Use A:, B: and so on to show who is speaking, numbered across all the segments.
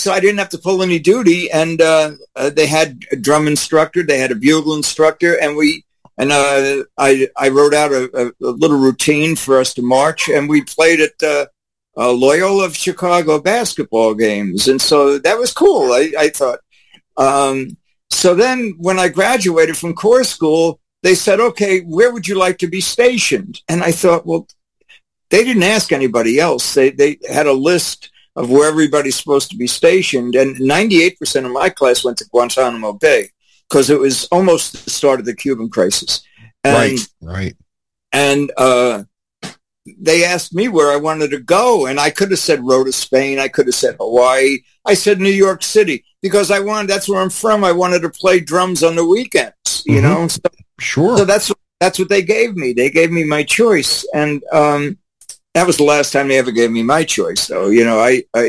A: so I didn't have to pull any duty, and they had a drum instructor, they had a bugle instructor, and I wrote out a little routine for us to march, and we played at Loyola of Chicago basketball games, and so that was cool. I thought. So then, when I graduated from Corps School, they said, "Okay, where would you like to be stationed?" And I thought, well, they didn't ask anybody else. They had a list of where everybody's supposed to be stationed, and 98% of my class went to Guantanamo Bay because it was almost the start of the Cuban crisis. And,
B: right.
A: And they asked me where I wanted to go, and I could have said Rota, Spain. I could have said Hawaii. I said New York City because that's where I'm from. I wanted to play drums on the weekends, you know. So,
B: sure.
A: So that's what they gave me. They gave me my choice, and that was the last time they ever gave me my choice. So, you know,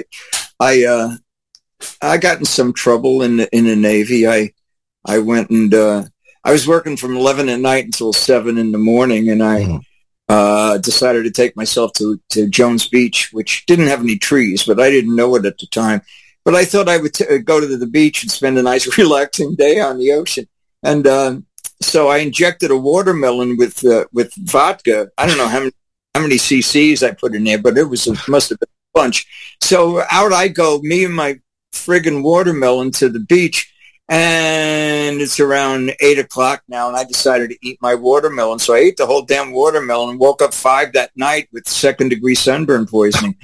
A: I got in some trouble in the Navy. I went and I was working from 11 at night until 7 in the morning, and I decided to take myself to Jones Beach, which didn't have any trees, but I didn't know it at the time. But I thought I would go to the beach and spend a nice, relaxing day on the ocean. And so I injected a watermelon with vodka. I don't know how many cc's I put in there, but must have been a bunch. So out I go, me and my friggin' watermelon to the beach. And it's around 8 o'clock now, and I decided to eat my watermelon. So I ate the whole damn watermelon and woke up 5 that night with 2nd-degree sunburn poisoning.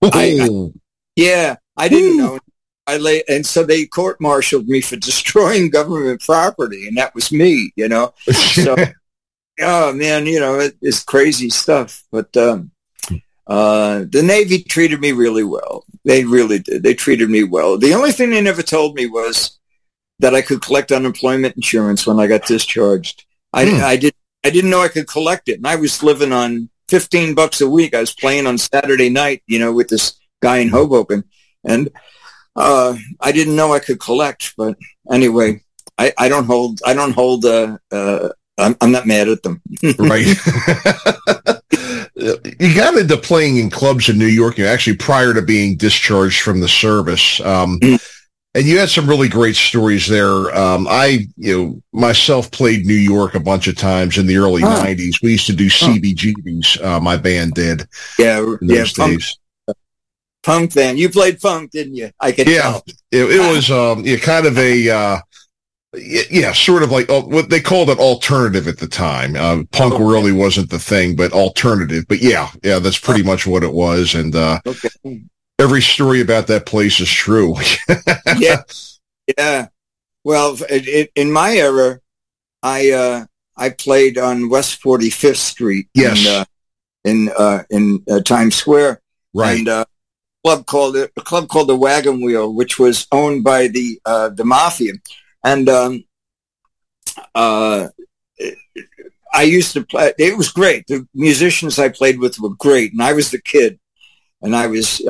A: I didn't know. And so they court-martialed me for destroying government property, and that was me, you know. So, oh, man, you know, it's crazy stuff. But the Navy treated me really well. They really did. They treated me well. The only thing they never told me was that I could collect unemployment insurance when I got discharged. I didn't know I could collect it. And I was living on $15 a week. I was playing on Saturday night, you know, with this guy in Hoboken. And I didn't know I could collect. But anyway, I'm not mad at them.
B: Right. You got into playing in clubs in New York, actually prior to being discharged from the service. And you had some really great stories there. I myself played New York a bunch of times in the early 90s. We used to do CBGBs, my band did.
A: Yeah,
B: days.
A: Punk then. You played funk, didn't you? I could tell.
B: It was kind of a, sort of like what they called it alternative at the time. Punk really wasn't the thing, but alternative. But yeah, that's pretty much what it was. And every story about that place is true.
A: Yeah. Well, in my era, I played on West 45th Street.
B: Yes.
A: In Times Square.
B: Right.
A: And a club called the Wagon Wheel, which was owned by the Mafia. And I used to play. It was great. The musicians I played with were great, and I was the kid. And I was,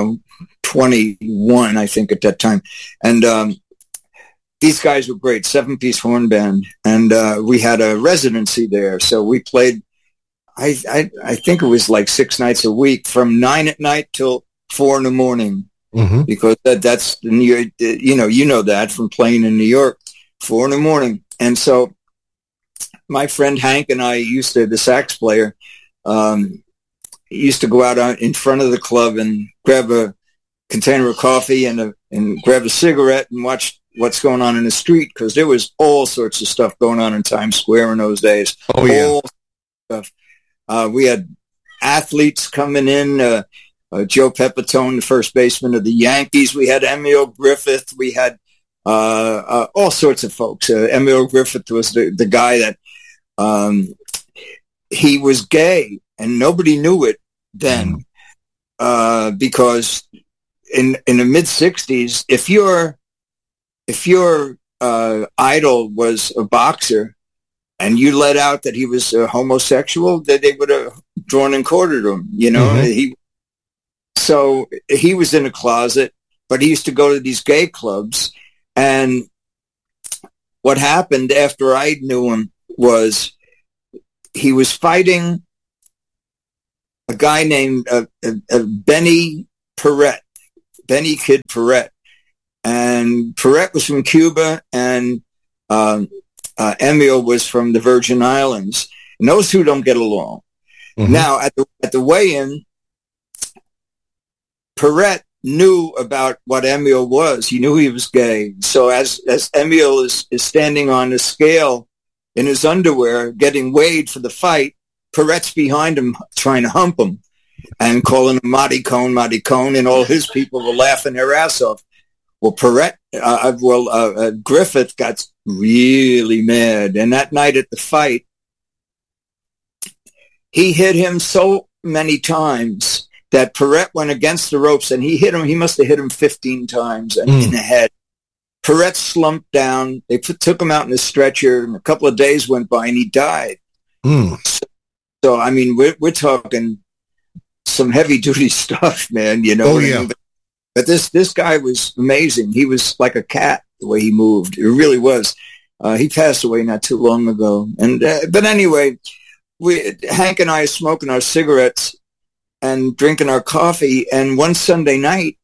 A: 21, I think, at that time. And these guys were great, 7-piece horn band. And we had a residency there. So we played, I think it was like 6 nights a week, from 9 at night till 4 in the morning.
B: Mm-hmm.
A: Because that's, you know that from playing in New York, 4 in the morning. And so my friend Hank and I the sax player, used to go out in front of the club and grab a container of coffee and grab a cigarette and watch what's going on in the street, because there was all sorts of stuff going on in Times Square in those days.
B: Oh, yeah.
A: Stuff. We had athletes coming in, Joe Pepitone, the first baseman of the Yankees. We had Emil Griffith. We had all sorts of folks. Emil Griffith was the guy that he was gay, and nobody knew it then, because in the mid '60s, if your idol was a boxer and you let out that he was a homosexual, that they would have drawn and quartered him. You know, So he was in a closet, but he used to go to these gay clubs. And what happened after I knew him was he was fighting a guy named Benny Kid Perrette. and Perrette was from Cuba, and Emil was from the Virgin Islands. And those two don't get along. Mm-hmm. Now, at the weigh-in, Perrette knew about what Emil was. He knew he was gay. So as Emil is standing on the scale in his underwear, getting weighed for the fight, Perrette's behind him trying to hump him and calling him Marty Cone, and all his people were laughing their ass off. Well, Griffith got really mad. And that night at the fight, he hit him so many times that Perrette went against the ropes, and he hit him. He must have hit him 15 times in the head. Perrette slumped down. They took him out in a stretcher, and a couple of days went by, and he died. So I mean, we're talking some heavy-duty stuff, man, you know.
B: Oh, yeah.
A: But this guy was amazing. He was like a cat, the way he moved. It really was. He passed away not too long ago. And but anyway, Hank and I are smoking our cigarettes and drinking our coffee. And one Sunday night,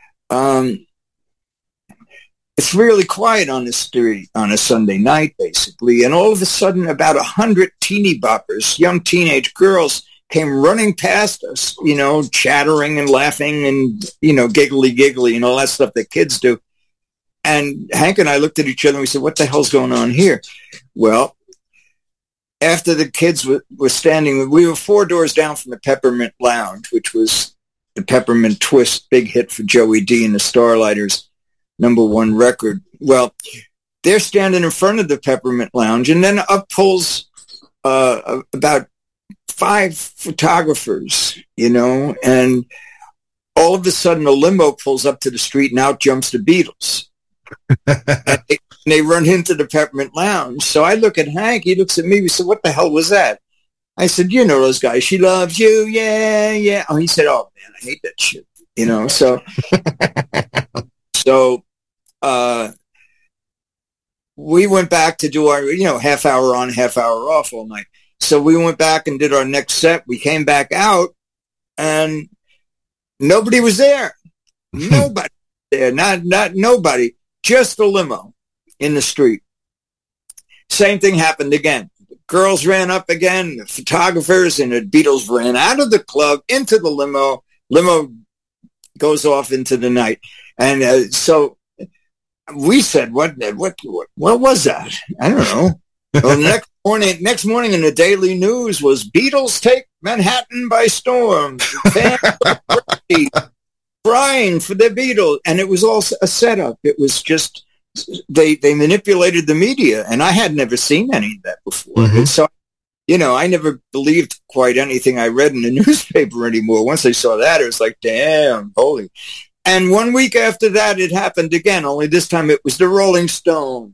A: it's really quiet on the street on a Sunday night, basically. And all of a sudden, about 100 teeny boppers, young teenage girls, came running past us, you know, chattering and laughing and, you know, giggly and all that stuff that kids do. And Hank and I looked at each other and we said, what the hell's going on here? Well, after the kids were standing, we were 4 doors down from the Peppermint Lounge, which was the Peppermint Twist, big hit for Joey D and the Starlighters, #1 record. Well, they're standing in front of the Peppermint Lounge, and then up pulls about 5 photographers, you know, and all of a sudden a limo pulls up to the street and out jumps the Beatles. And they run into the Peppermint Lounge. So I look at Hank, he looks at me, we said, what the hell was that? I said, you know those guys, She Loves You, yeah. Oh, he said, oh man, I hate that shit, you know, so we went back to do our, you know, half hour on, half hour off all night. So we went back and did our next set. We came back out, and nobody was there. Nobody there. Not nobody. Just a limo in the street. Same thing happened again. The girls ran up again. The photographers and the Beatles ran out of the club into the limo. Limo goes off into the night, and so we said, "What was that?" I don't know. Well, next morning in the Daily News was Beatles take Manhattan by storm. Fans crying for the Beatles. And it was all a setup. It was just, they manipulated the media. And I had never seen any of that before. Mm-hmm. So, you know, I never believed quite anything I read in the newspaper anymore. Once I saw that, it was like, damn, holy. And 1 week after that, it happened again, only this time it was the Rolling Stones.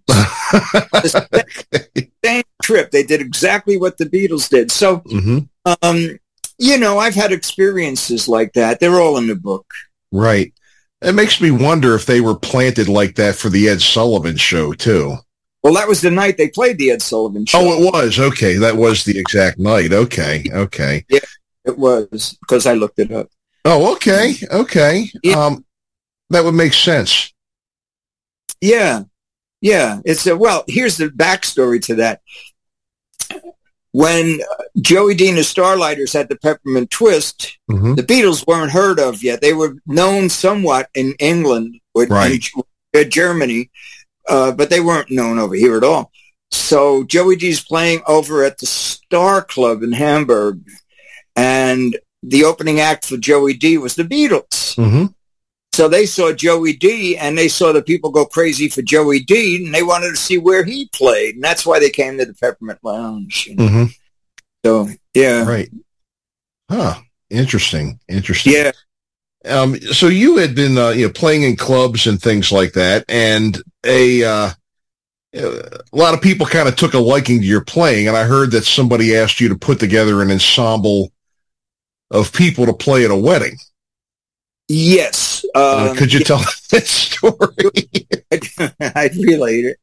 A: The same trip. They did exactly what the Beatles did. So, you know, I've had experiences like that. They're all in the book.
B: Right. It makes me wonder if they were planted like that for the Ed Sullivan Show, too.
A: Well, that was the night they played the Ed Sullivan Show.
B: Oh, it was? Okay. That was the exact night. Okay.
A: Yeah, it was, because I looked it up.
B: Oh, okay. Yeah. That would make sense.
A: Yeah. It's well, here's the backstory to that. When Joey D and the Starlighters had the Peppermint Twist, the Beatles weren't heard of yet. They were known somewhat in England or Germany, but they weren't known over here at all. So Joey D's playing over at the Star Club in Hamburg, and the opening act for Joey D was the Beatles. Mm-hmm. So they saw Joey D, and they saw the people go crazy for Joey D, and they wanted to see where he played. And that's why they came to the Peppermint Lounge. You know? Mm-hmm. So, yeah.
B: Right. Huh. Interesting.
A: Yeah.
B: So you had been, playing in clubs and things like that, and a lot of people kind of took a liking to your playing, and I heard that somebody asked you to put together an ensemble of people to play at a wedding.
A: Yes.
B: Could you tell that story?
A: I'd relate it.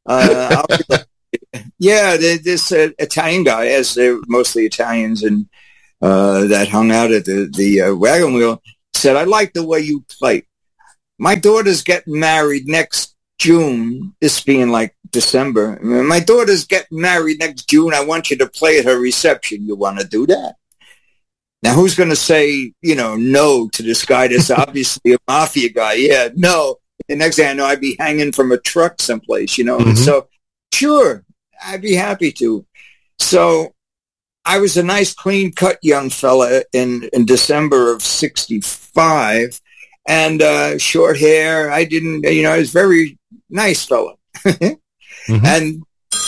A: Yeah, this Italian guy, as they're mostly Italians, and that hung out at the wagon wheel, said, I like the way you play. my daughter's getting married next June, this being like December. My daughter's getting married next June. I want you to play at her reception. You want to do that? Now, who's going to say, no to this guy that's obviously a mafia guy? Yeah, no. The next thing I know, I'd be hanging from a truck someplace, Mm-hmm. So, sure, I'd be happy to. So I was a nice, clean-cut young fella in December of 65, and short hair. I was very nice fella. Mm-hmm. And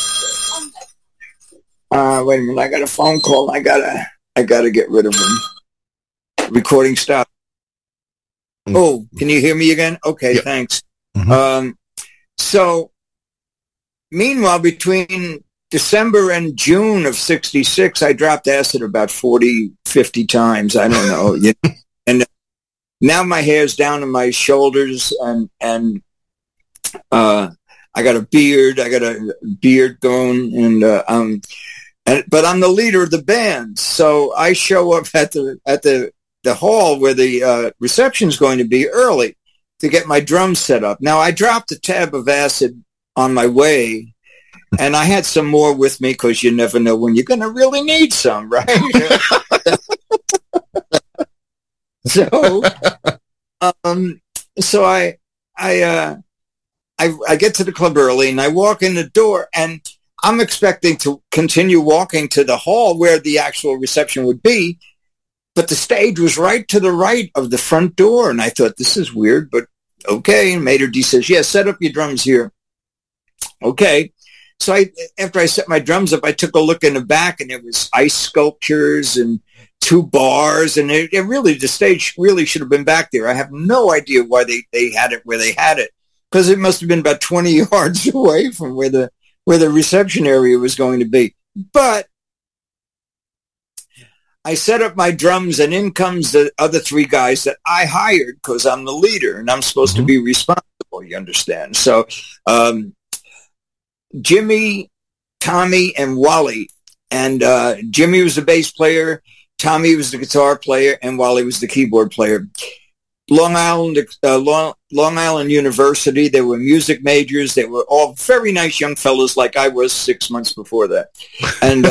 A: wait a minute, I got a phone call. I gotta get rid of him. Recording stop. Mm-hmm. Oh, can you hear me again? Okay, yep. Thanks. Mm-hmm. So, meanwhile, between December and June of 66, I dropped acid about 40, 50 times. I don't know. And now my hair's down to my shoulders, and I got a beard. I got a beard going, but I'm the leader of the band. So I show up at the hall where the reception's going to be early to get my drums set up. Now, I dropped a tab of acid on my way, and I had some more with me because you never know when you're going to really need some, right? So I get to the club early, and I walk in the door, and I'm expecting to continue walking to the hall where the actual reception would be, but the stage was right to the right of the front door, and I thought, this is weird, but okay. And Mater D says, yeah, set up your drums here. Okay. So after I set my drums up, I took a look in the back, and it was ice sculptures and 2 bars, and the stage really should have been back there. I have no idea why they had it where they had it, because it must have been about 20 yards away from where the reception area was going to be. But I set up my drums, and in comes the other 3 guys that I hired because I'm the leader and I'm supposed mm-hmm. to be responsible, you understand? So Jimmy, Tommy, and Wally. And Jimmy was the bass player, Tommy was the guitar player, and Wally was the keyboard player. Long Island University. They were music majors. They were all very nice young fellows, like I was 6 months before that. And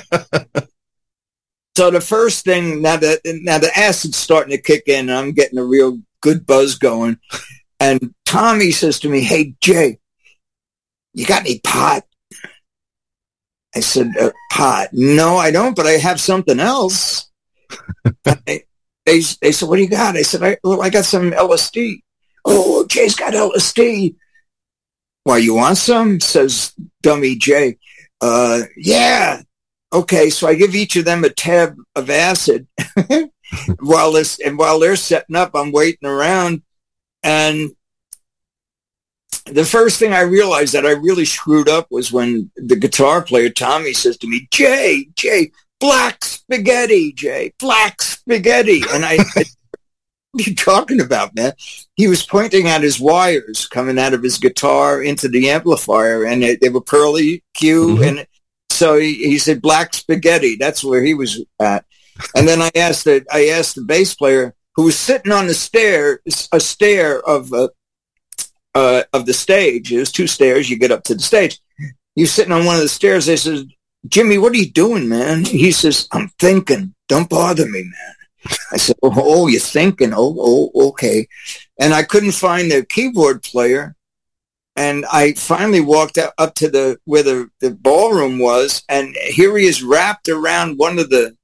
A: so the first thing, now the acid's starting to kick in, and I'm getting a real good buzz going. And Tommy says to me, "Hey, Jay, you got any pot?" I said, "Pot? No, I don't, but I have something else." They said, "What do you got?" I said, I got some LSD. "Oh, Jay's got LSD." "Why, you want some?" says dummy Jay. Yeah. Okay, so I give each of them a tab of acid. while they're setting up, I'm waiting around. And the first thing I realized that I really screwed up was when the guitar player, Tommy, says to me, Jay, black spaghetti, Jay, black spaghetti. And I what are you talking about, man? He was pointing at his wires coming out of his guitar into the amplifier, and they were Pearly Q. Mm-hmm. And so he said, black spaghetti. That's where he was at. And then I asked the bass player, who was sitting on a stair of the stage. There's 2 stairs. You get up to the stage. He was sitting on one of the stairs. I said, "Jimmy, what are you doing, man?" He says, "I'm thinking. Don't bother me, man." I said, "Oh, you're thinking? Oh, okay." And I couldn't find the keyboard player. And I finally walked up to where the ballroom was, and here he is wrapped around one of the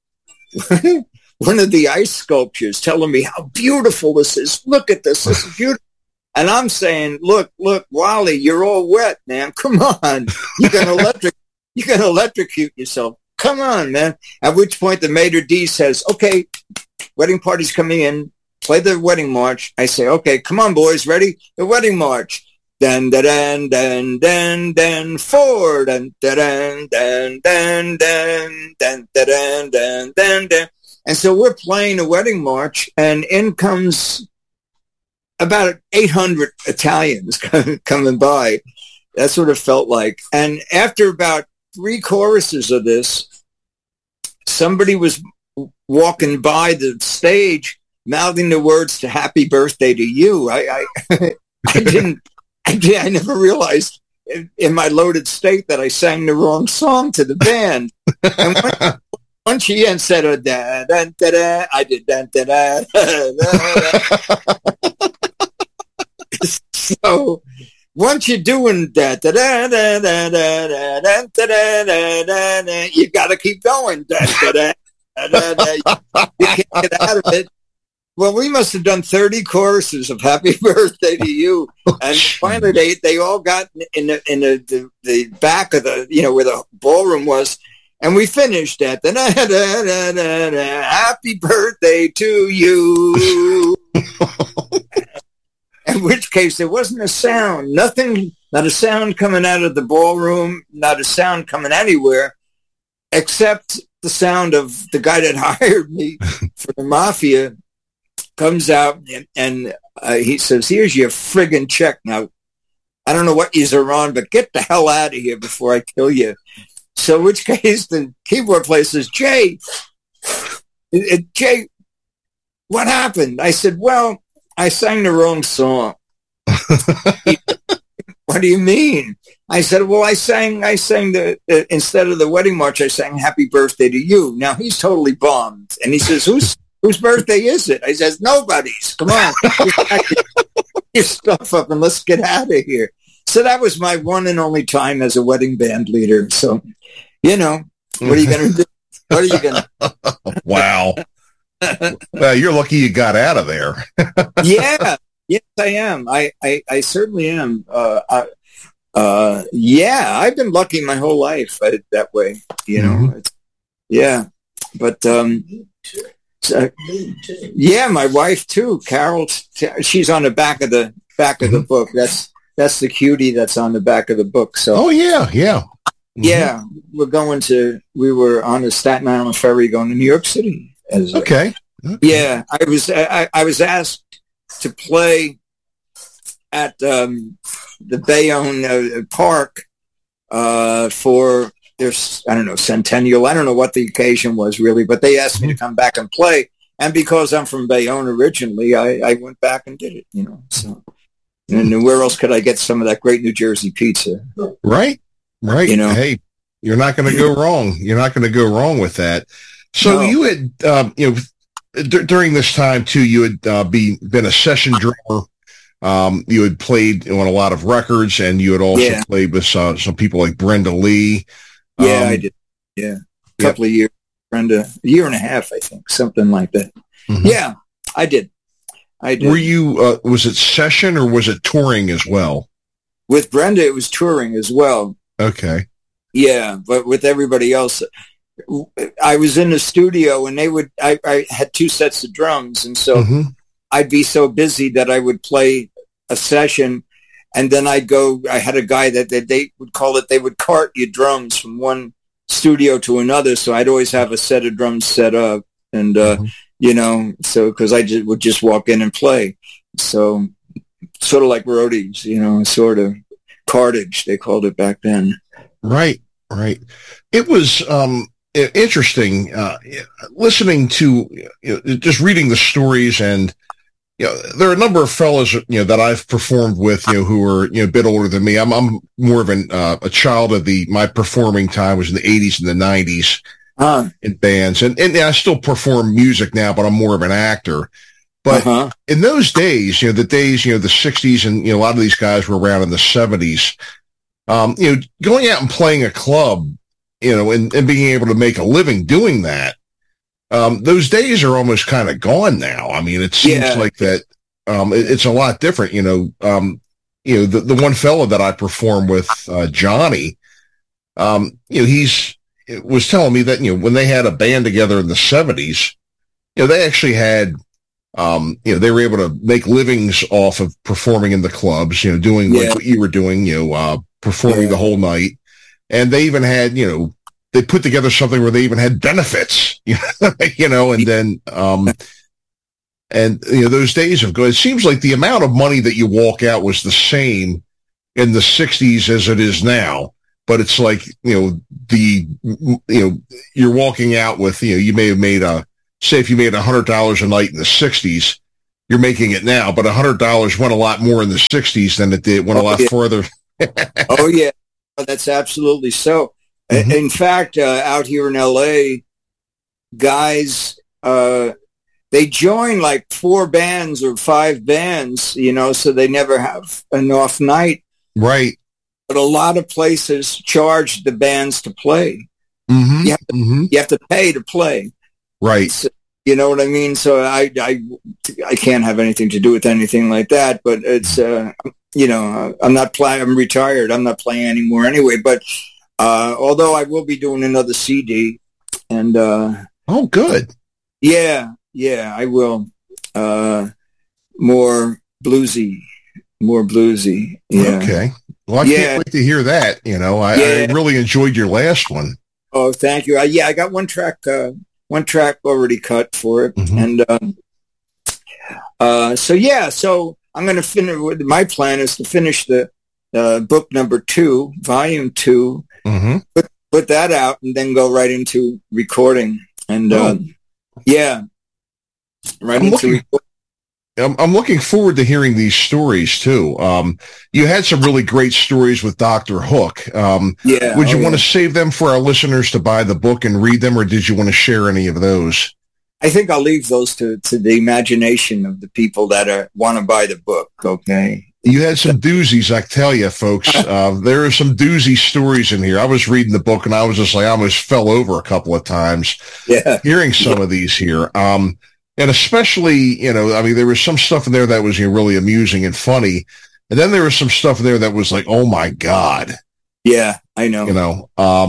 A: ice sculptures, telling me how beautiful this is. Look at this. This is beautiful. And I'm saying, look, Wally, you're all wet, man. Come on. You can electrocute yourself. Come on, man. At which point the Mater D says, "Okay, wedding party's coming in. Play the wedding march." I say, "Okay, come on, boys. Ready? The wedding march. Dan, da, dan, dan, dan, dan, four. Dan, da, dan, dan, dan, dan, dan, da, dan, dan, dan, dan." And so we're playing the wedding march, and in comes about 800 Italians coming by. That's what it felt like. And after about 3 choruses of this, somebody was walking by the stage mouthing the words to "Happy Birthday to You." I never realized in my loaded state that I sang the wrong song to the band. And once she said, da, da, da, da, I did da, da, da, da, da. So once you're doing that, da, da, da, da, da, da, da, da, da, da, you got to keep going. Da, da, da, da, da. You can't get out of it. Well, we must have done 30 choruses of "Happy Birthday to You," and finally they all got in the back of the where the ballroom was, and we finished at the "Happy Birthday to You." In which case, there wasn't a sound, nothing, not a sound coming out of the ballroom, not a sound coming anywhere, except the sound of the guy that hired me for the Mafia. Comes out and he says, "Here's your friggin' check. Now, I don't know what yous are on, but get the hell out of here before I kill you." So in which case the keyboard player says, Jay, what happened? I said, "Well, I sang the wrong song." "What do you mean?" I said, "Well, I sang the instead of the wedding march, I sang "Happy Birthday to You." Now he's totally bummed. And he says, Whose birthday is it? I says, "Nobody's. Come on, get your stuff up and let's get out of here." So that was my one and only time as a wedding band leader. So, what are you going to do? What are you going to?
B: Wow. Well, you're lucky you got out of there.
A: Yeah. Yes, I am. I certainly am. Yeah, I've been lucky my whole life that way. Yeah, but. Yeah, my wife too, Carol. She's on the back of the book. That's the cutie that's on the back of the book. So,
B: oh yeah.
A: Yeah, we were on the Staten Island ferry going to New York City.
B: Okay.
A: Yeah, I was asked to play at the Bayonne Park for their, I don't know, centennial. I don't know what the occasion was really, but they asked me to come back and play. And because I'm from Bayonne originally, I went back and did it, so. And where else could I get some of that great New Jersey pizza?
B: Right. Hey, you're not going to go wrong. You're not going to go wrong with that. So you had, during this time too, you had been a session drummer. You had played on a lot of records, and you had also played with some people like Brenda Lee.
A: Yeah, I did. Yeah, a couple of years. Brenda, a year and a half, I think, something like that. Mm-hmm. Yeah, I did.
B: Were you, was it session or was it touring as well?
A: With Brenda, it was touring as well.
B: Okay.
A: Yeah, but with everybody else, I was in the studio and I had two sets of drums. And so I'd be so busy that I would play a session and then I had a guy that they would call it, they would cart your drums from one studio to another. So I'd always have a set of drums set up and, so because I would just walk in and play. So sort of like roadies, sort of cartage, they called it back then.
B: Right. It was interesting listening to, just reading the stories, and there are a number of fellows that I've performed with who are a bit older than me. I'm more of a child of my performing time was in the 80s and the 90s in bands, and I still perform music now, but I'm more of an actor. But in those days, the days, the 60s, and a lot of these guys were around in the 70s. Going out and playing a club, and being able to make a living doing that, those days are almost kind of gone now. I mean, it seems like that, it's a lot different, the one fellow that I perform with, Johnny, he was telling me that, when they had a band together in the 70s, they actually had, they were able to make livings off of performing in the clubs, doing like what you were doing, performing the whole night. And they even had, they put together something where they even had benefits, and then, those days have gone. It seems like the amount of money that you walk out was the same in the 60s as it is now. But it's like, you're walking out with, you may have made say if you made $100 a night in the 60s, you're making it now, but $100 went a lot more in the 60s than it did, went a lot further.
A: Oh, yeah. That's absolutely so. Mm-hmm. In fact, out here in L.A., guys, they join like 4 bands or 5 bands, you know, so they never have an off night.
B: Right.
A: But a lot of places charge the bands to play.
B: Mm-hmm.
A: You have to pay to play.
B: Right.
A: So, you know what I mean? So I can't have anything to do with anything like that. But it's, you know, I'm not playing. I'm retired. I'm not playing anymore anyway. But although I will be doing another CD. And
B: oh, good.
A: Yeah, I will. More bluesy. Yeah.
B: Okay. Well, I can't wait to hear that. You know, I really enjoyed your last one.
A: Oh, thank you. I got one track already cut for it. Mm-hmm. And so I'm going to finish. My plan is to finish the book number 2, volume 2,
B: mm-hmm.
A: put that out, and then go right into recording. And
B: I'm looking forward to hearing these stories too. You had some really great stories with Dr. Hook. Would you want to save them for our listeners to buy the book and read them, or did you want to share any of those?
A: I think I'll leave those to the imagination of the people that want to buy the book. Okay.
B: You had some doozies, I tell you, folks. There are some doozy stories in here. I was reading the book and I was just like, I almost fell over a couple of times hearing some of these here. And especially, you know, I mean, there was some stuff in there that was really amusing and funny. And then there was some stuff in there that was like, oh my God.
A: Yeah, I know.
B: You know,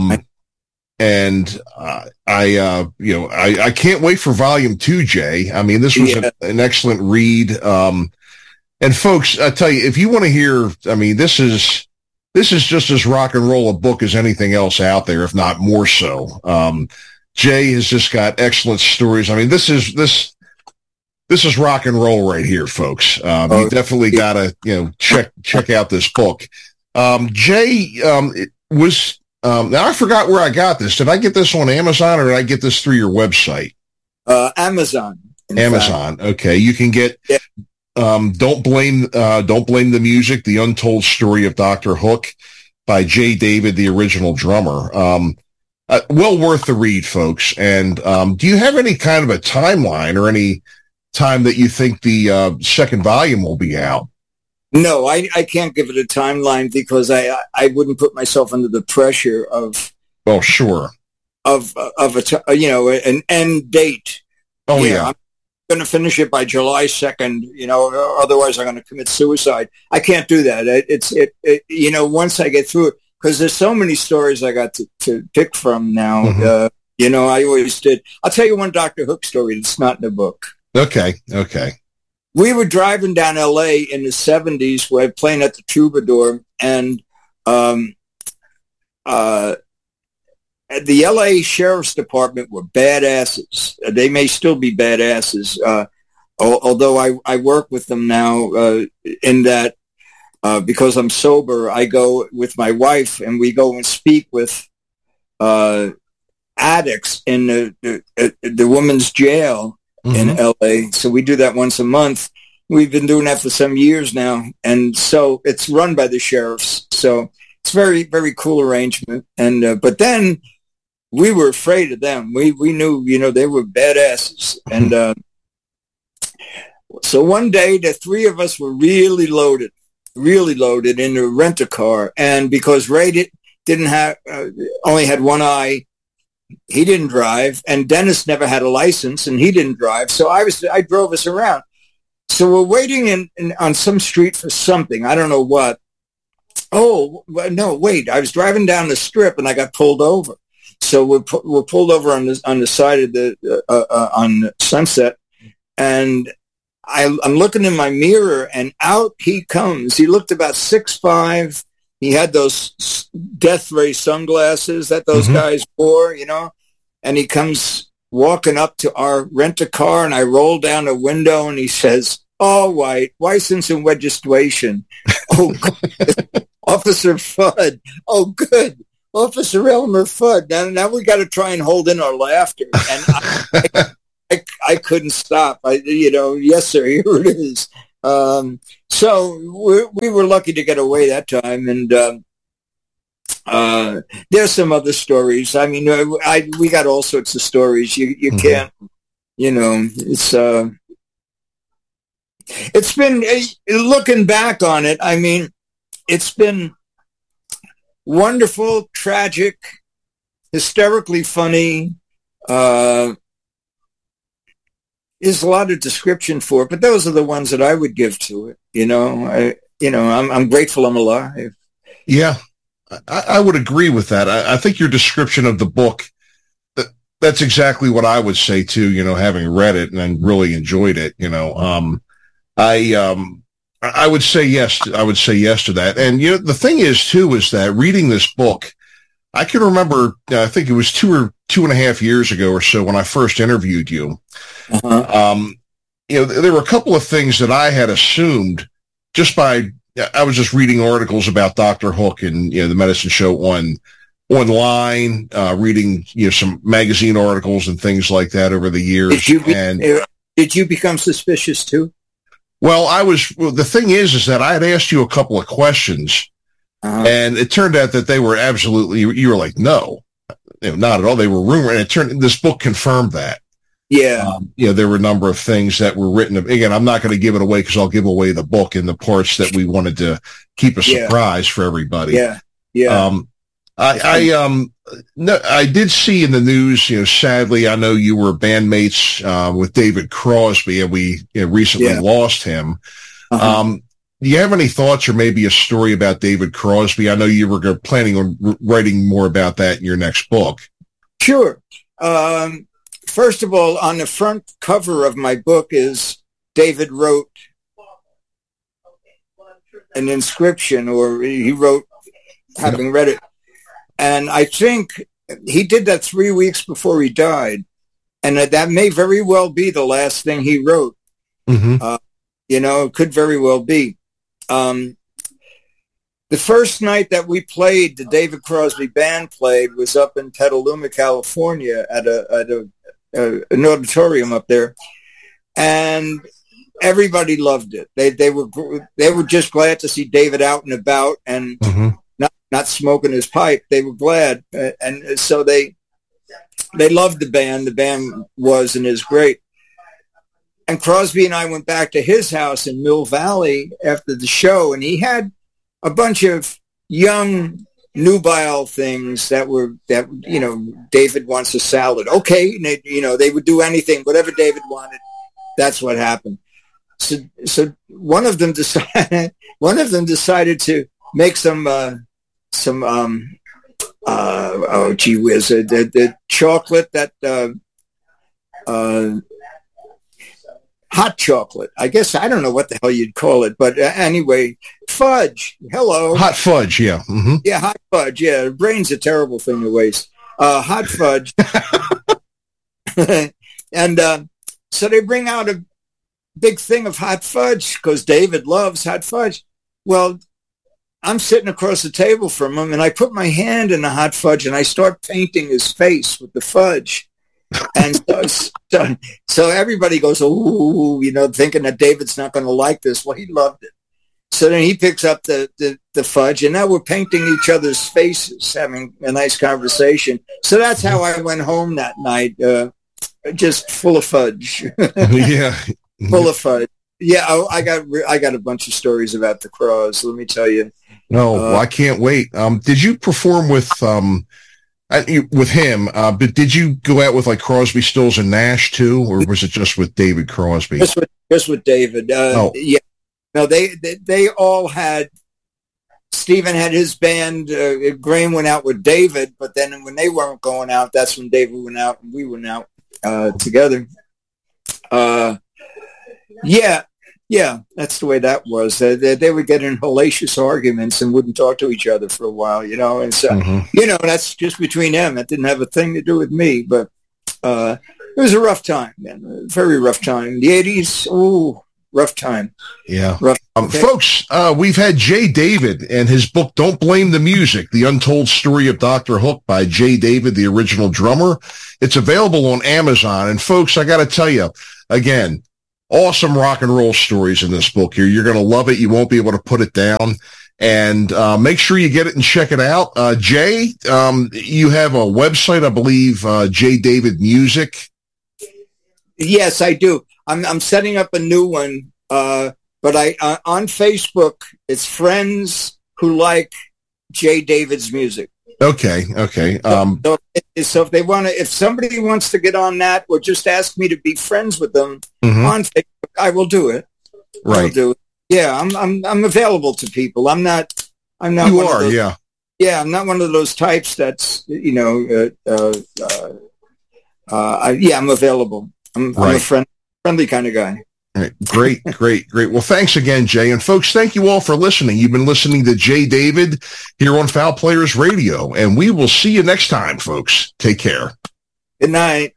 B: I can't wait for volume 2, Jay. I mean, this was an excellent read. And folks, I tell you, if you want to hear, I mean, this is just as rock and roll a book as anything else out there, if not more so. Jay has just got excellent stories. I mean, this is rock and roll right here, folks. You definitely got to, check out this book. Jay, was, now I forgot where I got this. Did I get this on Amazon or did I get this through your website?
A: Amazon.
B: Amazon. Okay. You can get, Don't Blame the Music, The Untold Story of Dr. Hook by Jay David, the original drummer. Well worth the read, folks. And do you have any kind of a timeline or any time that you think the second volume will be out?
A: No, I can't give it a timeline because I wouldn't put myself under the pressure of.
B: Well, sure.
A: Of an end date.
B: Oh yeah.
A: I'm going to finish it by July 2nd. Otherwise I'm going to commit suicide. I can't do that. Once I get through it. Because there's so many stories I got to pick from now. Mm-hmm. I always did. I'll tell you one Dr. Hook story that's not in the book.
B: Okay.
A: We were driving down L.A. in the 70s. We were playing at the Troubadour. And the L.A. Sheriff's Department were badasses. They may still be badasses. Although I work with them now in that. Because I'm sober, I go with my wife and we go and speak with addicts in the women's jail in LA. So we do that once a month. We've been doing that for some years now. And so it's run by the sheriffs. So it's very, very cool arrangement. And but then we were afraid of them. We knew, they were badasses. And so one day the 3 of us were really loaded in a rent-a-car. And because Ray only had one eye, he didn't drive. And Dennis never had a license and he didn't drive. So I drove us around. So we're waiting on some street for something. I don't know what. Oh, no, wait. I was driving down the strip and I got pulled over. So we're pulled over on the side of on Sunset. And I'm looking in my mirror and out he comes. He looked about 6'5". He had those death ray sunglasses that those guys wore, and he comes walking up to our rent-a-car and I roll down the window and he says, "All right, license and registration." Oh, good. Officer Fudd. Oh, good. Officer Elmer Fudd. Now we got to try and hold in our laughter. And I couldn't stop. Yes, sir, here it is. So we were lucky to get away that time. And there's some other stories. I mean, we got all sorts of stories. You can't, it's been, looking back on it, I mean, it's been wonderful, tragic, hysterically funny. There's a lot of description for it, but those are the ones that I would give to it. I'm grateful I'm alive.
B: Yeah, I would agree with that. I think your description of the book, that's exactly what I would say too, having read it and really enjoyed it, I would say yes. I would say yes to that. And, the thing is too, is that reading this book, I can remember, I think it was 2.5 years ago or so when I first interviewed you. Uh-huh. There were a couple of things that I had assumed I was just reading articles about Dr. Hook and, the Medicine Show online, reading, some magazine articles and things like that over the years.
A: Did you become suspicious too?
B: Well, the thing is that I had asked you a couple of questions. And it turned out that they were you were like, no, not at all. They were rumor. And this book confirmed that.
A: Yeah.
B: There were a number of things that were written. Again, I'm not going to give it away because I'll give away the book and the parts that we wanted to keep a surprise for everybody.
A: Yeah. Yeah.
B: I did see in the news, sadly, I know you were bandmates, with David Crosby, and we recently lost him. Uh-huh. Do you have any thoughts or maybe a story about David Crosby? I know you were planning on writing more about that in your next book.
A: Sure. First of all, on the front cover of my book is David wrote an inscription, or he wrote, having read it. And I think he did that 3 weeks before he died. And that may very well be the last thing he wrote. Mm-hmm. It could very well be. The first night that we played, the David Crosby band played, was up in Petaluma, California, at an auditorium up there, and everybody loved it. They were just glad to see David out and about and not smoking his pipe. They were glad, and so they loved the band. The band was and is great. And Crosby and I went back to his house in Mill Valley after the show, and he had a bunch of young nubile things that David wants a salad. Okay. And they would do anything, whatever David wanted. That's what happened. So one of them decided to make the chocolate that, hot chocolate. I guess I don't know what the hell you'd call it, but anyway, fudge. Hello,
B: hot fudge. Yeah, mm-hmm.
A: Yeah, hot fudge. Yeah, the brain's a terrible thing to waste. Hot fudge, and so they bring out a big thing of hot fudge because David loves hot fudge. Well, I'm sitting across the table from him, and I put my hand in the hot fudge, and I start painting his face with the fudge. And so everybody goes, ooh, thinking that David's not going to like this. Well, he loved it. So then he picks up the fudge, and now we're painting each other's faces, having a nice conversation. So that's how I went home that night, just full of fudge.
B: Yeah.
A: Full of fudge. Yeah, I got a bunch of stories about the Crows, let me tell you.
B: No, well, I can't wait. Did you perform with him, but did you go out with like Crosby, Stills, and Nash too, or was it just with David Crosby?
A: Just with David. Yeah. No, they all had. Stephen had his band. Graham went out with David, but then when they weren't going out, that's when David went out and we went out together. Yeah, that's the way that was. They would get in hellacious arguments and wouldn't talk to each other for a while, and so, that's just between them. That didn't have a thing to do with me, but it was a rough time, man, a very rough time. The 80s, rough time.
B: Yeah.
A: Okay.
B: Folks, we've had Jay David and his book, Don't Blame the Music, The Untold Story of Dr. Hook by Jay David, the original drummer. It's available on Amazon. And folks, I got to tell you, again, awesome rock and roll stories in this book here. You're going to love it. You won't be able to put it down. And make sure you get it and check it out. Jay, you have a website, I believe, Jay David Music.
A: Yes, I do. I'm setting up a new one. But on Facebook, it's friends who like Jay David's music.
B: Okay.
A: So if somebody wants to get on that, or just ask me to be friends with them on Facebook, I will do it.
B: Right.
A: I'll do it. Yeah, I'm available to people. I'm not.
B: You are, yeah.
A: Yeah, I'm not one of those types that's I'm available. I'm a friendly kind of guy.
B: Right. Great. Well, thanks again, Jay. And folks, thank you all for listening. You've been listening to Jay David here on Foul Players Radio, and we will see you next time, folks. Take care.
A: Good night.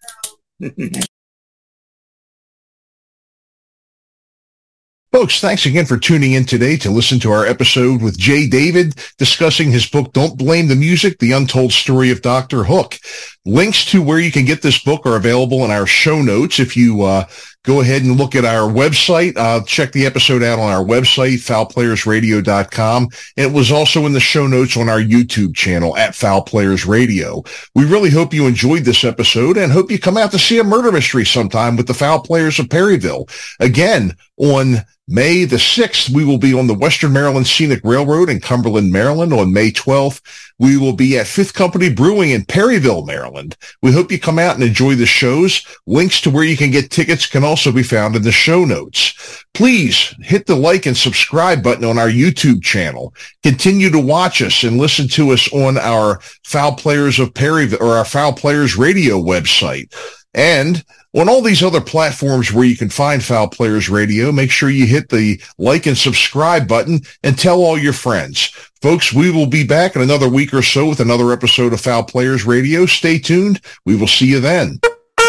B: Folks, thanks again for tuning in today to listen to our episode with Jay David discussing his book, Don't Blame the Music, The Untold Story of Dr. Hook. Links to where you can get this book are available in our show notes. If you go ahead and look at our website, check the episode out on our website, foulplayersradio.com. And it was also in the show notes on our YouTube channel at Foul Players Radio. We really hope you enjoyed this episode and hope you come out to see a murder mystery sometime with the Foul Players of Perryville. Again, on May the 6th, we will be on the Western Maryland Scenic Railroad in Cumberland, Maryland. On May 12th, we will be at Fifth Company Brewing in Perryville, Maryland. We hope you come out and enjoy the shows. Links to where you can get tickets can also be found in the show notes. Please hit the like and subscribe button on our YouTube channel. Continue to watch us and listen to us on our Foul Players of Perryville or our Foul Players Radio website. And on all these other platforms where you can find Foul Players Radio, make sure you hit the like and subscribe button and tell all your friends. Folks, we will be back in another week or so with another episode of Foul Players Radio. Stay tuned. We will see you then.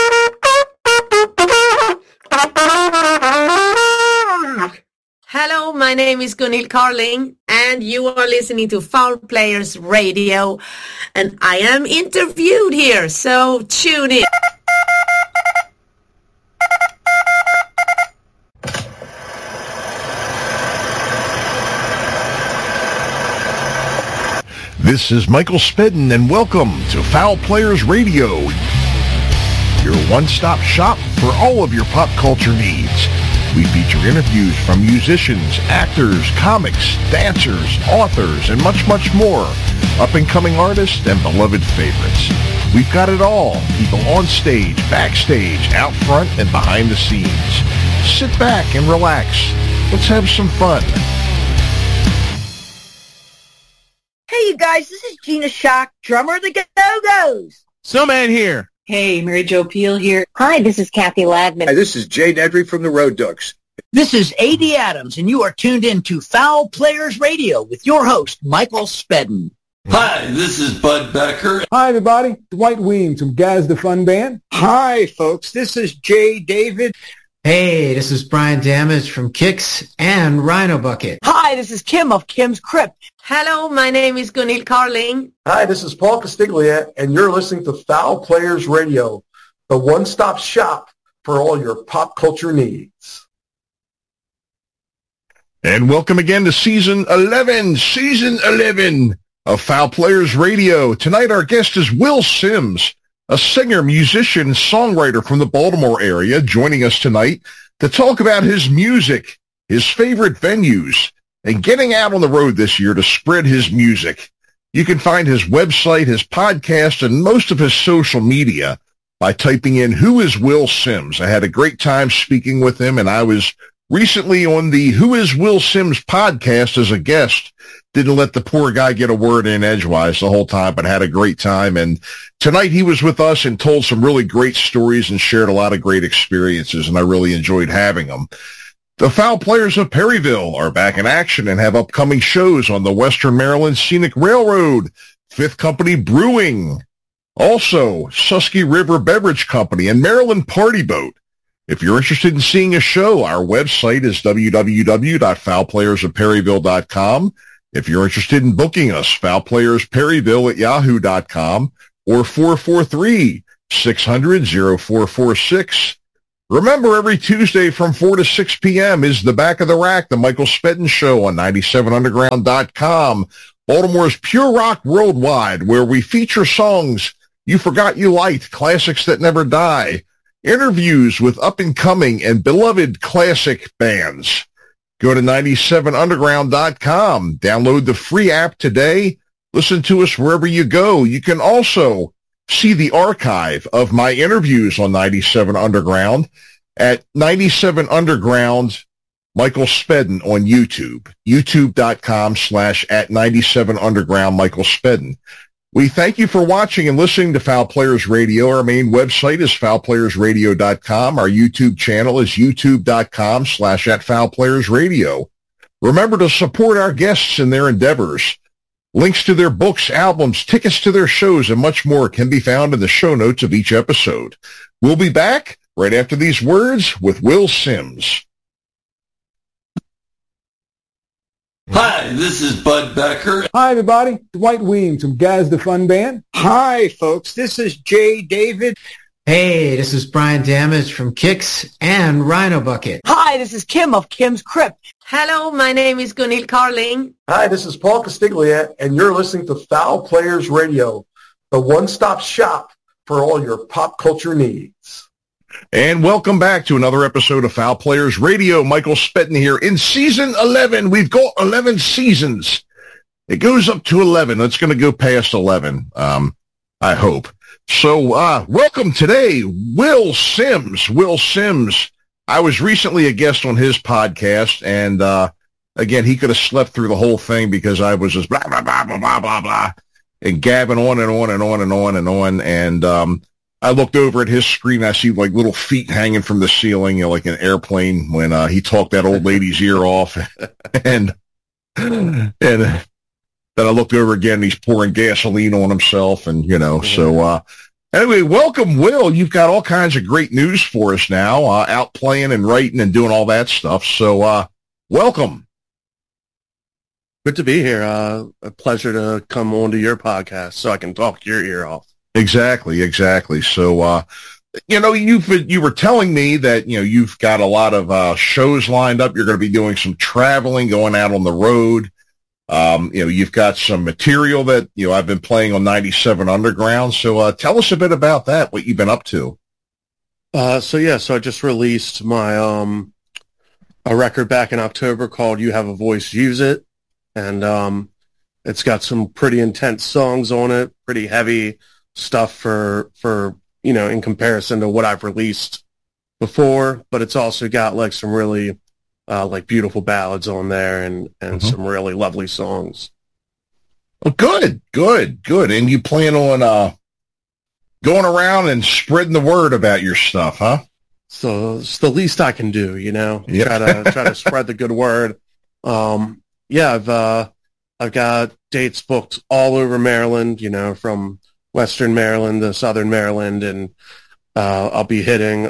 C: Hello, my name is Gunhild Carling, and you are listening to Foul Players Radio, and I am interviewed here, so tune in.
B: This is Michael Spedden, and welcome to Foul Players Radio, your one-stop shop for all of your pop culture needs. We feature interviews from musicians, actors, comics, dancers, authors, and much, much more. Up-and-coming artists and beloved favorites. We've got it all. People on stage, backstage, out front, and behind the scenes. Sit back and relax. Let's have some fun.
D: Hey, you guys, this is Gina Shock, drummer of the Go-Go's.
E: Snowman here.
F: Hey, Mary Jo Peel here.
G: Hi, this is Kathy Ladman.
H: Hi, this is Jay Nedry from the Road Ducks.
I: This is A.D. Adams, and you are tuned in to Foul Players Radio with your host, Michael Spedden.
J: Hi, this is Bud Becker.
K: Hi, everybody. Dwight Weems from Gaz the Fun Band.
A: Hi, folks. This is Jay David.
L: Hey, this is Brian Damage from Kix and Rhino Bucket.
D: Hi, this is Kim of Kim's Crypt.
C: Hello, my name is Gunhild Carling.
M: Hi, this is Paul Castiglia, and you're listening to Foul Players Radio, the one-stop shop for all your pop culture needs.
B: And welcome again to Season 11 of Foul Players Radio. Tonight our guest is Will Sims, a singer, musician, and songwriter from the Baltimore area, joining us tonight to talk about his music, his favorite venues, and getting out on the road this year to spread his music. You can find his website, his podcast, and most of his social media by typing in, "Who is Will Sims?" I had a great time speaking with him, and I was recently on the Who is Will Sims podcast as a guest. Didn't let the poor guy get a word in edgewise the whole time, but had a great time. And tonight he was with us and told some really great stories and shared a lot of great experiences, and I really enjoyed having him. The Foul Players of Perryville are back in action and have upcoming shows on the Western Maryland Scenic Railroad, Fifth Company Brewing, also Susky River Beverage Company, and Maryland Party Boat. If you're interested in seeing a show, our website is www.foulplayersofperryville.com. If you're interested in booking us, foulplayersperryville@yahoo.com or 443-600-0446. Remember, every Tuesday from 4 to 6 p.m. is the Back of the Rack, the Michael Spedden Show on 97underground.com, Baltimore's Pure Rock Worldwide, where we feature songs you forgot you liked, classics that never die, interviews with up-and-coming and beloved classic bands. Go to 97underground.com, download the free app today, listen to us wherever you go. You can also see the archive of my interviews on 97 Underground at 97 Underground Michael Spedden on YouTube, youtube.com/@97 Underground Michael Spedden. We thank you for watching and listening to Foul Players Radio. Our main website is foulplayersradio.com. Our YouTube channel is youtube.com/@foulplayersradio. Remember to support our guests in their endeavors. Links to their books, albums, tickets to their shows, and much more can be found in the show notes of each episode. We'll be back right after these words with Will Sims.
J: Hi, this is Bud Becker.
K: Hi, everybody. Dwight Weems from Gaz the Fun Band.
H: Hi, folks. This is Jay David.
L: Hey, this is Brian Damage from Kicks and Rhino Bucket.
D: Hi, this is Kim of Kim's Crypt.
C: Hello, my name is Gunhild Carling.
M: Hi, this is Paul Castiglia, and you're listening to Foul Players Radio, the one-stop shop for all your pop culture needs.
B: And welcome back to another episode of Foul Players Radio. Michael Spedden here in Season 11. We've got 11 seasons. It goes up to 11. It's going to go past 11, I hope. So welcome today, Will Sims. Will Sims. I was recently a guest on his podcast, and again, he could have slept through the whole thing because I was just blah, blah, blah, blah, blah, blah, blah, and gabbing on and on and on and on and on. And I looked over at his screen. I see like little feet hanging from the ceiling, you know, like an airplane when he talked that old lady's ear off. and then I looked over again, and he's pouring gasoline on himself, and, you know, so anyway, welcome, Will. You've got all kinds of great news for us now, out playing and writing and doing all that stuff. So welcome.
E: Good to be here. A pleasure to come onto your podcast so I can talk your ear off.
B: Exactly. So, you know, you were telling me that, you know, you've got a lot of shows lined up. You're going to be doing some traveling, going out on the road. You know, you've got some material that, you know, I've been playing on 97 Underground. So tell us a bit about that, what you've been up to.
E: So I just released my a record back in October called You Have a Voice, Use It. And it's got some pretty intense songs on it, pretty heavy stuff for you know, in comparison to what I've released before. But it's also got like some really like beautiful ballads on there and some really lovely songs.
B: Well, good. And you plan on going around and spreading the word about your stuff, huh?
E: So it's the least I can do, you know.
B: Yep.
E: Try to spread the good word. I've got dates booked all over Maryland, you know, from Western Maryland to Southern Maryland, and I'll be hitting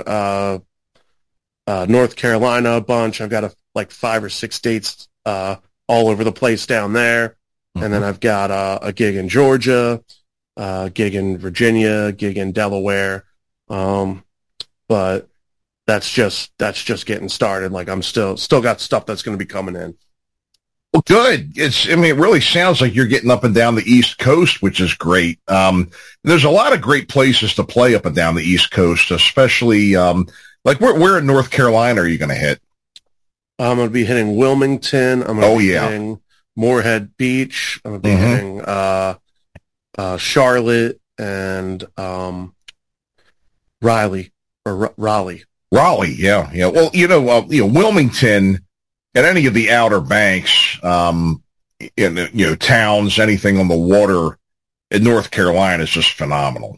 E: North Carolina a bunch. I've got like 5 or 6 dates all over the place down there. And then I've got a gig in Georgia, a gig in Virginia, a gig in Delaware. But that's just getting started. Like I'm still got stuff that's going to be coming in.
B: Well, good. It really sounds like you're getting up and down the East Coast, which is great. There's a lot of great places to play up and down the East Coast, especially like where in North Carolina are you going to hit?
E: I'm going to be hitting Wilmington. I'm going to be hitting Moorhead Beach. I'm going to be hitting Charlotte and Raleigh.
B: Raleigh, yeah. Well, Wilmington and any of the Outer Banks, towns, anything on the water in North Carolina is just phenomenal.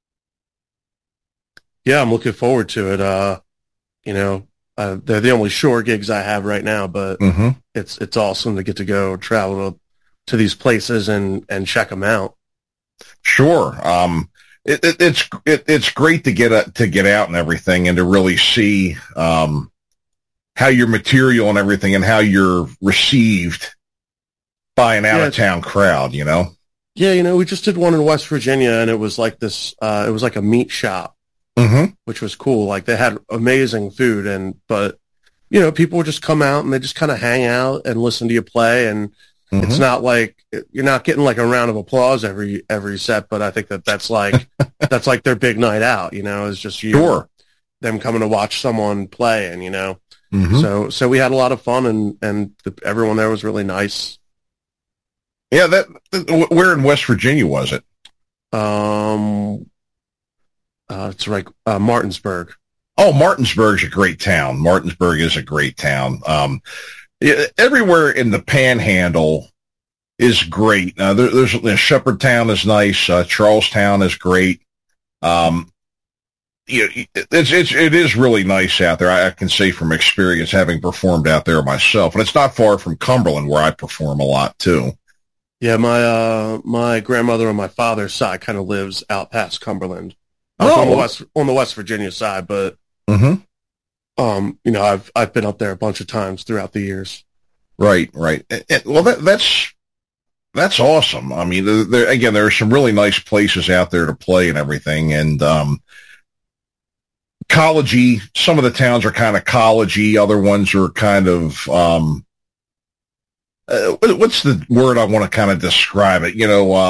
E: Yeah, I'm looking forward to it. They're the only shore gigs I have right now, but it's awesome to get to go travel to these places and check them out.
B: Sure. it's great to get out and everything, and to really see how your material and everything, and how you're received by an out of town crowd.
E: Yeah, we just did one in West Virginia, and it was like this. It was like a meat shop, which was cool. Like they had amazing food, but people would just come out and they just kind of hang out and listen to you play, and it's not like you're not getting like a round of applause every set. But I think that's like that's like their big night out. It's just them coming to watch someone play, and so we had a lot of fun, and everyone there was really nice.
B: Yeah, where in West Virginia was it?
E: It's like Martinsburg.
B: Oh, Martinsburg's a great town. Martinsburg is a great town. Everywhere in the Panhandle is great. There's Shepherdtown is nice. Charlestown is great. It is really nice out there. I can say from experience, having performed out there myself, and it's not far from Cumberland, where I perform a lot too.
E: Yeah, my grandmother on my father's side kind of lives out past Cumberland. On the West Virginia side, but I've been up there a bunch of times throughout the years.
B: Right. Well, that's awesome. I mean, there are some really nice places out there to play and everything, and collegey. Some of the towns are kind of collegey. Other ones are kind of what's the word I want to kind of describe it?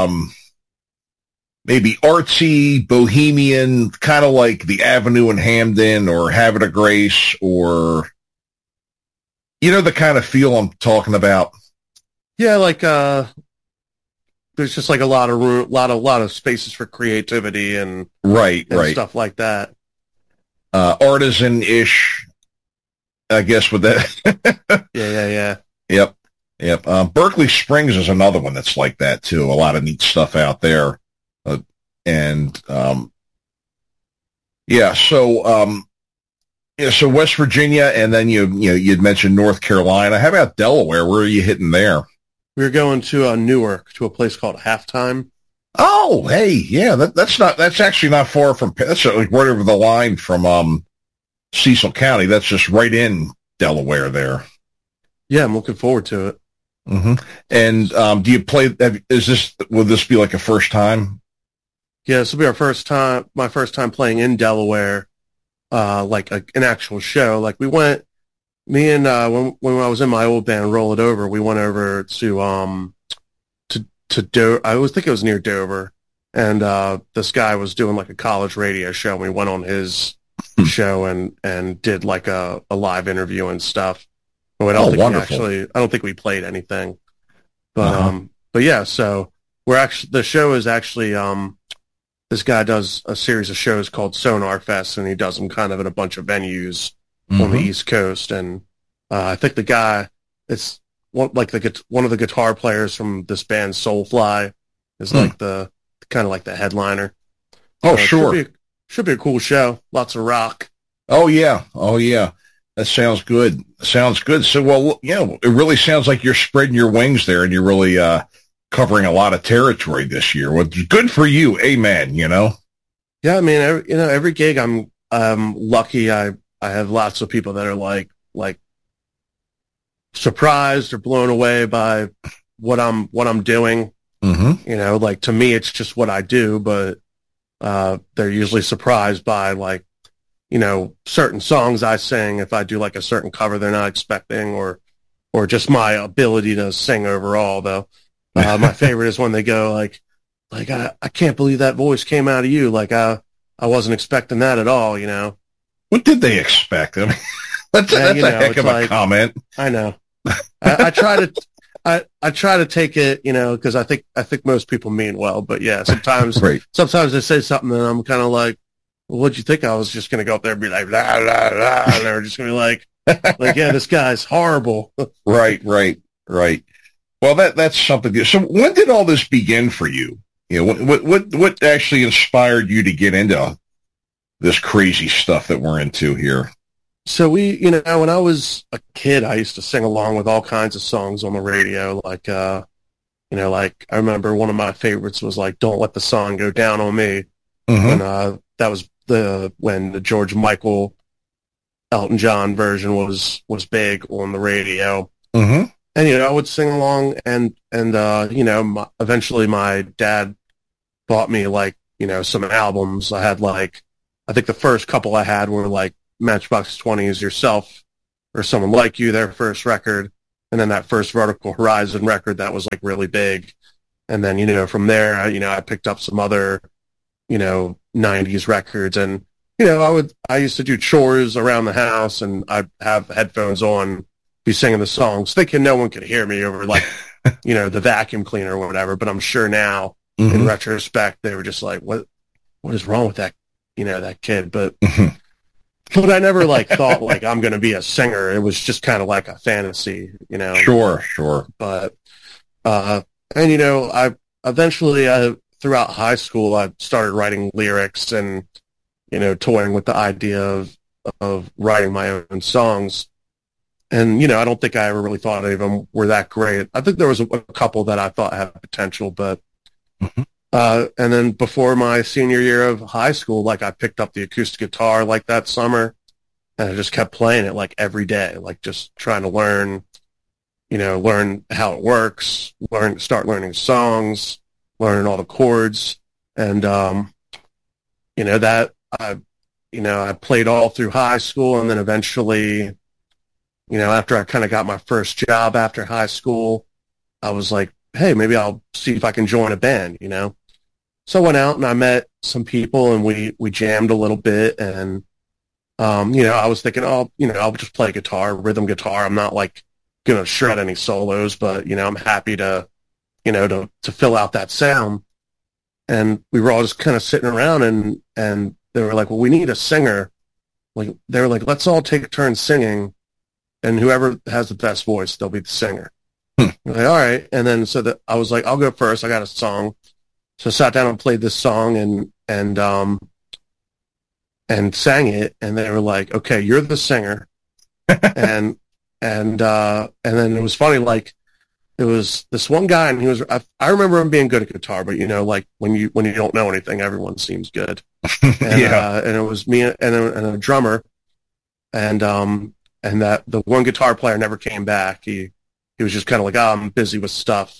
B: Maybe artsy, bohemian, kind of like the Avenue in Hamden or Havre de Grace, or the kind of feel I'm talking about.
E: Yeah, like there's just like a lot of room, lot of spaces for creativity and
B: right
E: stuff like that.
B: Artisan-ish, I guess, with that.
E: Yeah.
B: Yep. Berkeley Springs is another one that's like that too. A lot of neat stuff out there. So West Virginia, and then you'd mentioned North Carolina. How about Delaware? Where are you hitting there?
E: We were going to Newark, to a place called Halftime.
B: Oh, hey, yeah, that's actually not far from, that's like right over the line from Cecil County. That's just right in Delaware there.
E: Yeah, I'm looking forward to it.
B: And do you play? Will this be like a first time?
E: Yeah, this will be my first time playing in Delaware, like an actual show. Like when I was in my old band, Roll It Over, we went over to Dover. I always think it was near Dover, and this guy was doing like a college radio show, and we went on his show and did like a live interview and stuff. I don't think we played anything, but yeah. So the show is actually this guy does a series of shows called Sonar Fest, and he does them kind of in a bunch of venues on the East Coast. And I think the guy, it's one of the guitar players from this band Soulfly is like the kind of like the headliner.
B: Oh, sure.
E: Should be a cool show. Lots of rock.
B: Oh yeah. That sounds good. So, well, it really sounds like you're spreading your wings there, and you're really covering a lot of territory this year. Well, good for you. Amen. Yeah,
E: I mean, every gig I'm lucky. I have lots of people that are like surprised or blown away by what I'm doing. Like to me, it's just what I do, but they're usually surprised by like, certain songs I sing. If I do like a certain cover they're not expecting, or just my ability to sing overall, though. My favorite is when they go like I can't believe that voice came out of you. Like I wasn't expecting that at all.
B: What did they expect? I mean, that's a heck of a comment.
E: I know. I try to take it, because I think most people mean well, but yeah, sometimes sometimes they say something and I'm kind of like, well, what'd you think? I was just going to go up there and be like, la, la, la, and they're just going to be like, yeah, this guy's horrible.
B: Right. Well, that's something good. So when did all this begin for you? What actually inspired you to get into this crazy stuff that we're into here?
E: So when I was a kid, I used to sing along with all kinds of songs on the radio. Like, like I remember one of my favorites was like, "Don't Let the Sun Go Down on Me." when that was when the George Michael Elton John version was big on the radio. And I would sing along, and eventually my dad bought me some albums. I had I think the first couple I had were Matchbox 20's Yourself or Someone Like You, their first record, and then that first Vertical Horizon record that was really big. And then, from there, I picked up some other, 90s records, and, I used to do chores around the house, and I'd have headphones on, be singing the songs, thinking no one could hear me over the vacuum cleaner or whatever. But I'm sure now, in retrospect, they were just like, what is wrong with that, that kid? But, but I never thought I'm going to be a singer. It was just kind of like a fantasy,
B: Sure.
E: But, and I eventually, throughout high school, I started writing lyrics and, toying with the idea of writing my own songs. And, I don't think I ever really thought any of them were that great. I think there was a couple that I thought had potential, but, and then before my senior year of high school, I picked up the acoustic guitar that summer, and I just kept playing it every day, just trying to learn how it works, start learning songs, learning all the chords. And, I played all through high school, and then eventually, after I kind of got my first job after high school, I was like, hey, maybe I'll see if I can join a band, So I went out and I met some people, and we jammed a little bit, and, I was thinking, I'll just play guitar, rhythm guitar. I'm not going to shred any solos, but, I'm happy to fill out that sound. And we were all just kind of sitting around, and they were like, well, we need a singer. They were like, let's all take turns singing, and whoever has the best voice, they'll be the singer. All right. And then I was like, I'll go first. I got a song. So I sat down and played this song and sang it, and they were like, okay, you're the singer. and then it was funny, it was this one guy, and I remember him being good at guitar, but when you don't know anything, everyone seems good. And, and it was me and a drummer, and that the one guitar player never came back. He was just kind of like, oh, I'm busy with stuff,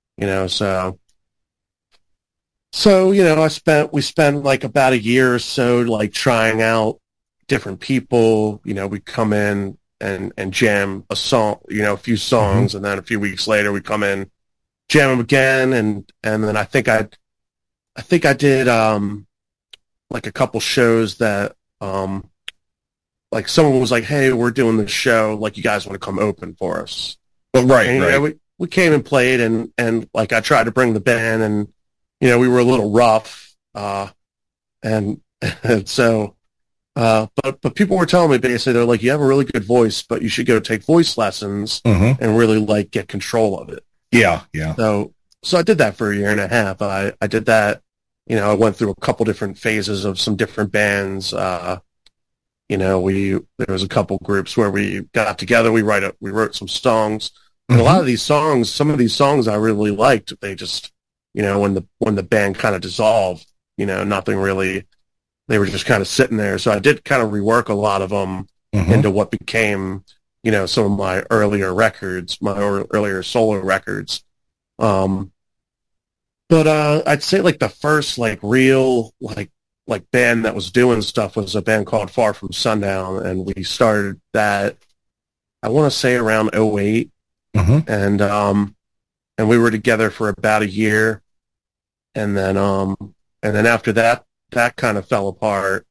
E: so we spent about a year or so trying out different people. We'd come in and jam a song, a few songs, and then a few weeks later we come in, jam them again, and then I think I did a couple shows that someone was like, hey, we're doing this show, you guys want to come open for us?
B: Well, right,
E: and,
B: right.
E: We came and played, and I tried to bring the band, and we were a little rough, and so. But people were telling me basically, they're like, you have a really good voice, but you should go take voice lessons and really get control of it.
B: Yeah.
E: So I did that for a year and a half. I did that. I went through a couple different phases of some different bands. There was a couple groups where we got together. We wrote some songs, and a lot of these songs, some of these songs I really liked. They just, when the band kind of dissolved, nothing really. They were just kind of sitting there. So I did kind of rework a lot of them into what became, some of my earlier records, my earlier solo records. But I'd say the first real band that was doing stuff was a band called Far From Sundown, and we started that, I want to say around 2008. And we were together for about a year, and then after that kind of fell apart.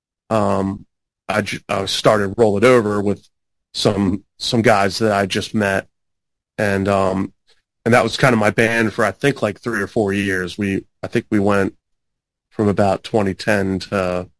E: I started Roll It Over with some guys that I just met, and that was kind of my band for I think 3 or 4 years. I think we went from about 2010 to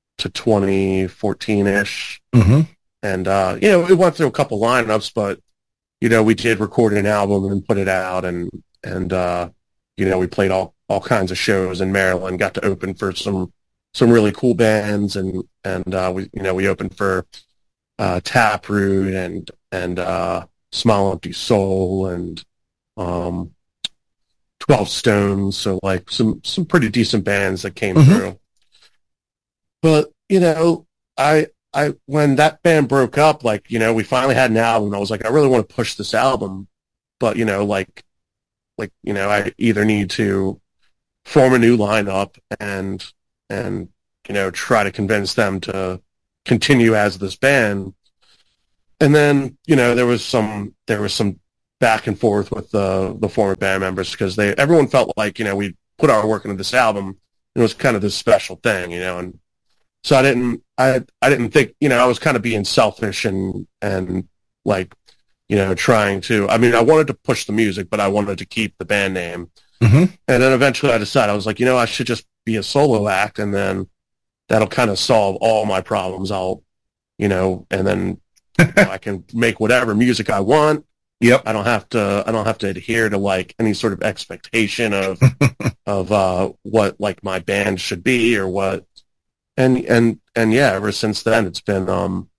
E: 2014-ish, and it went through a couple lineups, but we did record an album and put it out, and we played all kinds of shows in Maryland, got to open for some really cool bands, and we opened for Taproot and Small Empty Soul, and 12 Stones, so like some pretty decent bands that came through. But, you know, I when that band broke up, like, you know, we finally had an album. I was like, I really want to push this album, but, you know, like, you know, I either need to form a new lineup and, you know, try to convince them to continue as this band. And then, you know, there was some back and forth with the former band members because everyone felt like, you know, we put our work into this album and it was kind of this special thing, you know, and so I didn't think, you know, I was kind of being selfish and like, you know, trying to, I mean, I wanted to push the music, but I wanted to keep the band name. And then eventually I decided, I was like, you know, I should just be a solo act and then that'll kind of solve all my problems. You know, and then you know, I can make whatever music I want.
B: Yep.
E: I don't have to adhere to like any sort of expectation of what like my band should be or what. And yeah, ever since then it's been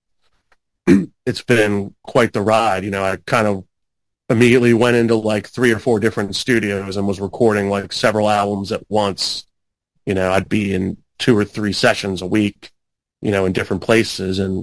E: quite the ride. You know, I kind of immediately went into like 3 or 4 different studios and was recording like several albums at once. You know, I'd be in 2 or 3 sessions a week, you know, in different places. And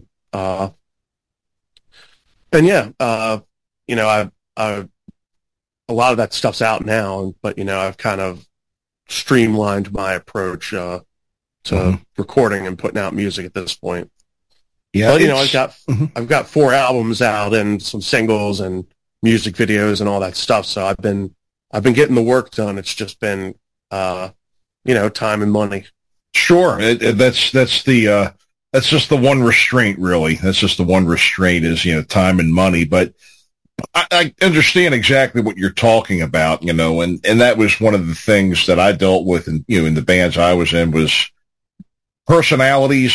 E: yeah, you know, I a lot of that stuff's out now, but, you know, I've kind of streamlined my approach to recording and putting out music at this point.
B: Yeah.
E: But, you know, I've got 4 albums out and some singles and music videos and all that stuff. So I've been getting the work done. It's just been, you know, time and money.
B: Sure. That's just the one restraint, really. That's just the one restraint is, you know, time and money. But I understand exactly what you're talking about, you know, and that was one of the things that I dealt with in, you know, in the bands I was in was personalities,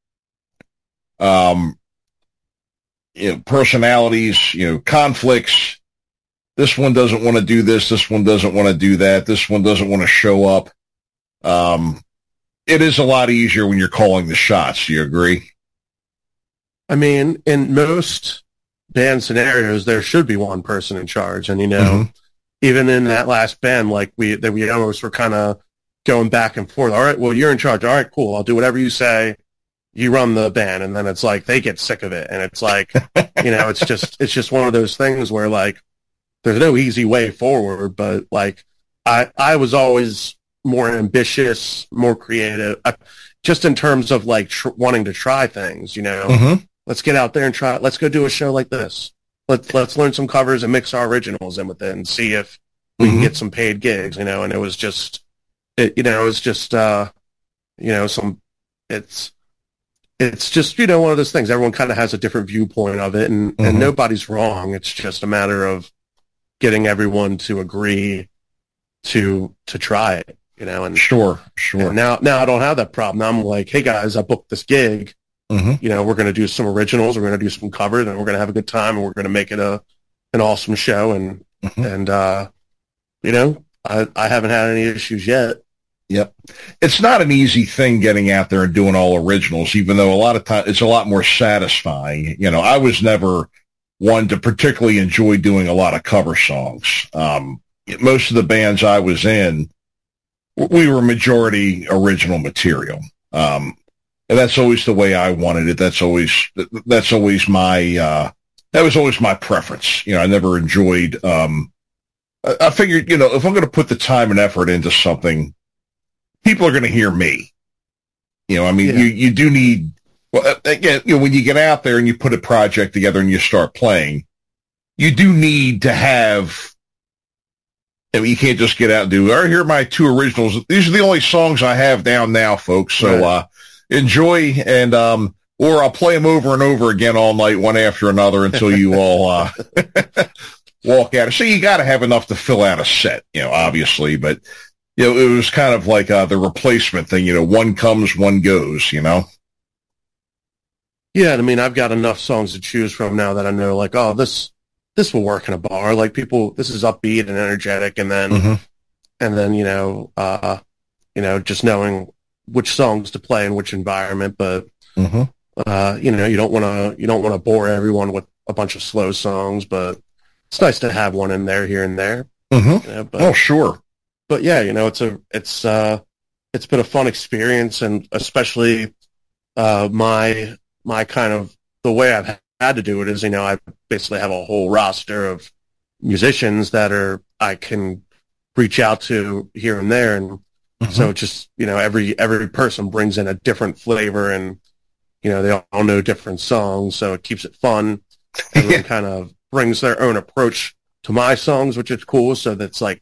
B: conflicts. This one doesn't want to do this. This one doesn't want to do that. This one doesn't want to show up. It is a lot easier when you're calling the shots. Do you agree?
E: I mean, in most band scenarios, there should be one person in charge. And, you know, even in that last band, like we almost were kind of going back and forth. All right, well, you're in charge. All right, cool. I'll do whatever you say. You run the band. And then it's like, they get sick of it. And it's like, you know, it's just one of those things where like, there's no easy way forward, but like, I was always more ambitious, more creative, just in terms of like wanting to try things, you know, let's get out there and try, let's go do a show like this. Let's learn some covers and mix our originals in with it and see if we can get some paid gigs, you know, and it was just, you know, it's just one of those things. Everyone kind of has a different viewpoint of it and nobody's wrong. It's just a matter of getting everyone to agree to try it, you know, and
B: sure.
E: And now I don't have that problem. Now I'm like, hey guys, I booked this gig. You know, we're going to do some originals, we're going to do some covers, and we're going to have a good time, and we're going to make it an awesome show. And you know, I haven't had any issues yet.
B: Yep. It's not an easy thing getting out there and doing all originals, even though a lot of times it's a lot more satisfying. You know, I was never one to particularly enjoy doing a lot of cover songs. Most of the bands I was in, we were majority original material. And that's always the way I wanted it. That was always my preference. You know, I never enjoyed, I figured, you know, if I'm going to put the time and effort into something, people are going to hear me. You know, I mean, you do need, well, again, you know, when you get out there and you put a project together and you start playing, you do need to have, I mean, you can't just get out and do, all right, here are my 2 originals. These are the only songs I have down now, folks. So, enjoy and, or I'll play them over and over again all night, one after another until you all, walk out. So you got to have enough to fill out a set, you know, obviously, but you know, it was kind of like, the replacement thing, you know, one comes, one goes, you know?
E: Yeah. I mean, I've got enough songs to choose from now that I know like, oh, this will work in a bar. Like this is upbeat and energetic. And then, you know, just knowing which songs to play in which environment. But, you know, you don't want to bore everyone with a bunch of slow songs, but it's nice to have one in there here and there.
B: You know, but, oh, sure.
E: but yeah, it's been a fun experience, and especially my kind of the way I've had to do it is, I basically have a whole roster of musicians that I can reach out to here and there, and so just every person brings in a different flavor, and they all know different songs, so it keeps it fun. Everyone kind of brings their own approach to my songs, which is cool. So that's like